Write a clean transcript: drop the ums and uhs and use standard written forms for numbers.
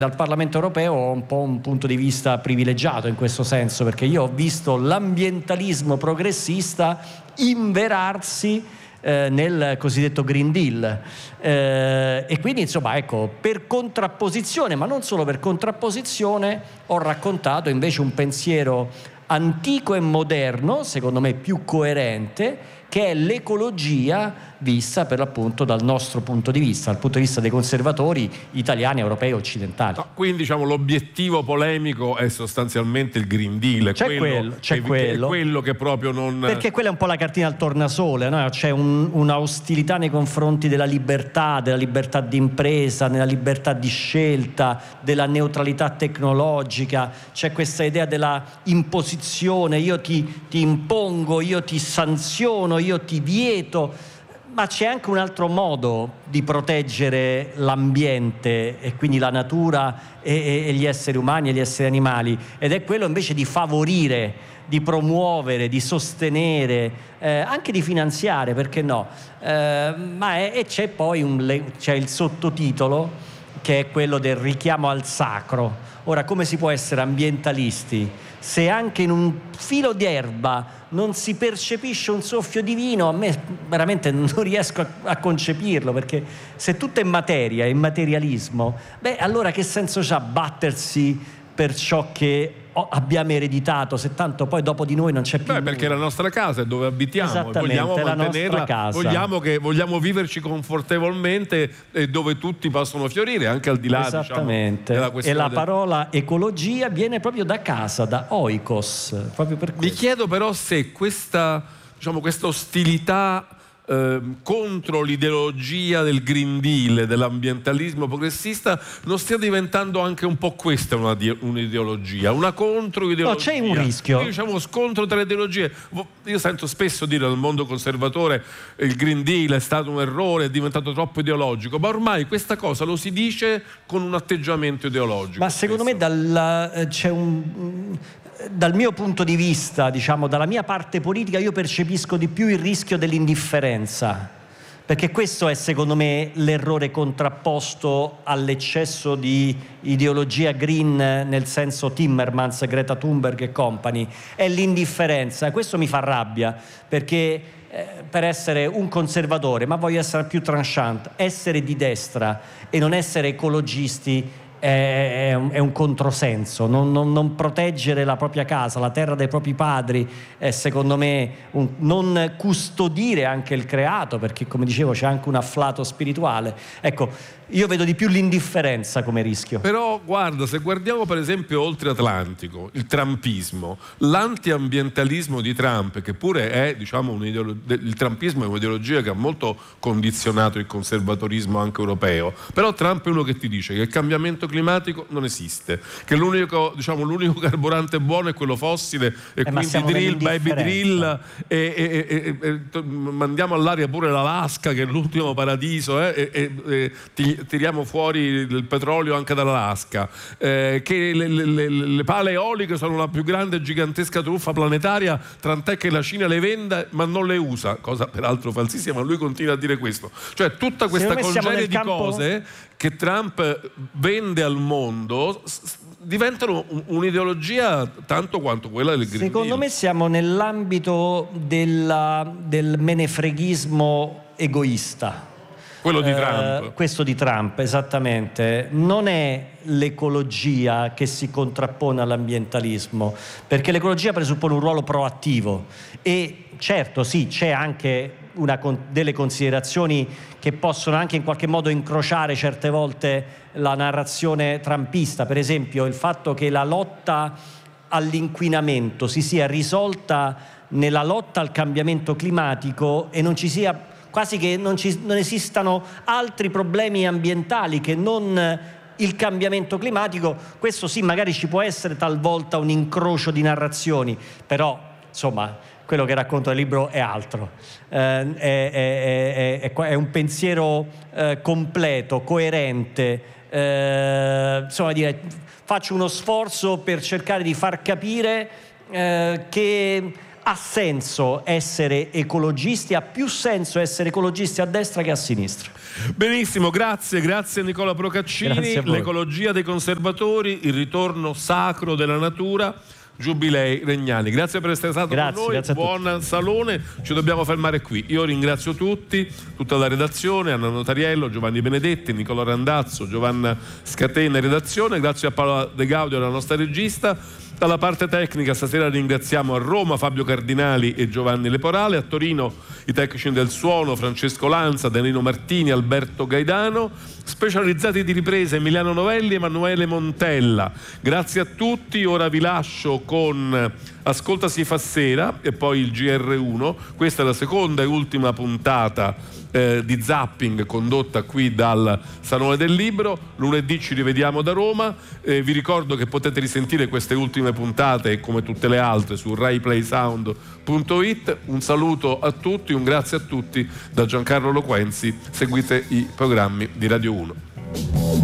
Dal Parlamento europeo ho un po' un punto di vista privilegiato in questo senso, perché io ho visto l'ambientalismo progressista inverarsi nel cosiddetto Green Deal, e quindi insomma, ecco, per contrapposizione, ma non solo per contrapposizione, ho raccontato invece un pensiero antico e moderno, secondo me più coerente, che è l'ecologia vista per l'appunto dal nostro punto di vista, dal punto di vista dei conservatori italiani, europei e occidentali. No, quindi diciamo l'obiettivo polemico è sostanzialmente il Green Deal, c'è quello che proprio non... Perché quella è un po' la cartina al tornasole, no? C'è una ostilità nei confronti della libertà di impresa, nella libertà di scelta, della neutralità tecnologica, c'è questa idea della imposizione, io ti impongo, io ti sanziono, io ti vieto. Ma c'è anche un altro modo di proteggere l'ambiente e quindi la natura e gli esseri umani e gli esseri animali, ed è quello invece di favorire, di promuovere, di sostenere, anche di finanziare, perché no? E c'è poi c'è il sottotitolo, che è quello del richiamo al sacro. Ora, come si può essere ambientalisti se anche in un filo d'erba non si percepisce un soffio divino? A me veramente non riesco a concepirlo, perché se tutto è materia, è materialismo, allora che senso c'ha battersi per ciò che abbiamo ereditato, se tanto poi dopo di noi non c'è più perché la nostra casa è dove abitiamo, vogliamo mantenerla, vogliamo viverci confortevolmente e dove tutti possono fiorire, anche al di là, esattamente, della questione. E la parola ecologia viene proprio da casa, da oikos, proprio per questo. Mi chiedo però se questa ostilità contro l'ideologia del Green Deal, dell'ambientalismo progressista, non stia diventando anche un po' questa un'ideologia, una controideologia. No, c'è un rischio. Quindi, diciamo, scontro tra le ideologie. Io sento spesso dire nel mondo conservatore il Green Deal è stato un errore, è diventato troppo ideologico, ma ormai questa cosa lo si dice con un atteggiamento ideologico. Ma secondo me dal mio punto di vista, diciamo, dalla mia parte politica, io percepisco di più il rischio dell'indifferenza, perché questo è secondo me l'errore contrapposto all'eccesso di ideologia green, nel senso Timmermans, Greta Thunberg e company, è l'indifferenza. Questo mi fa rabbia, perché per essere un conservatore, ma voglio essere più tranchant, essere di destra e non essere ecologisti è un controsenso. Non proteggere la propria casa, la terra dei propri padri, è secondo me non custodire anche il creato, perché come dicevo c'è anche un afflato spirituale. Ecco, io vedo di più l'indifferenza come rischio. Però guarda, se guardiamo per esempio oltre Atlantico, il trumpismo, l'antiambientalismo di Trump, che pure è, diciamo, il trumpismo è un'ideologia che ha molto condizionato il conservatorismo anche europeo, però Trump è uno che ti dice che il cambiamento climatico non esiste, che l'unico carburante buono è quello fossile, e quindi drill, baby drill, e mandiamo all'aria pure l'Alaska, che è l'ultimo paradiso, e tiriamo fuori il petrolio anche dall'Alaska, che le pale eoliche sono la più grande e gigantesca truffa planetaria, tant'è che la Cina le vende ma non le usa, cosa peraltro falsissima, ma lui continua a dire questo. Cioè tutta questa congerie di cose che Trump vende al mondo diventano un'ideologia tanto quanto quella del Green Deal. Secondo me siamo nell'ambito del menefreghismo egoista. Quello di Trump. Questo di Trump, esattamente. Non è l'ecologia che si contrappone all'ambientalismo, perché l'ecologia presuppone un ruolo proattivo e certo sì, c'è anche delle considerazioni che possono anche in qualche modo incrociare certe volte la narrazione trumpista, per esempio il fatto che la lotta all'inquinamento si sia risolta nella lotta al cambiamento climatico e non ci sia quasi che non esistano altri problemi ambientali che non il cambiamento climatico. Questo sì, magari ci può essere talvolta un incrocio di narrazioni, però insomma quello che racconto nel libro è altro, è un pensiero completo, coerente, insomma faccio uno sforzo per cercare di far capire che ha senso essere ecologisti, ha più senso essere ecologisti a destra che a sinistra. Benissimo, grazie Nicola Procaccini. L'ecologia dei conservatori, il ritorno sacro della natura, Giubilei Regnani. Grazie per essere stato con noi, buon salone, ci dobbiamo fermare qui. Io ringrazio tutti, tutta la redazione, Anna Notariello, Giovanni Benedetti, Nicola Randazzo, Giovanna Scatena in redazione, grazie a Paola De Gaudio, la nostra regista. Dalla parte tecnica stasera ringraziamo a Roma Fabio Cardinali e Giovanni Leporale, a Torino i tecnici del suono Francesco Lanza, Danilo Martini, Alberto Gaidano, specializzati di riprese Emiliano Novelli e Emanuele Montella. Grazie a tutti, ora vi lascio con Ascolta si fa sera e poi il GR1. Questa è la seconda e ultima puntata di Zapping condotta qui dal Salone del Libro. Lunedì ci rivediamo da Roma, vi ricordo che potete risentire queste ultime puntate come tutte le altre su RaiPlaySound.it. Un saluto a tutti, un grazie a tutti da Giancarlo Loquenzi. Seguite i programmi di Radio 1.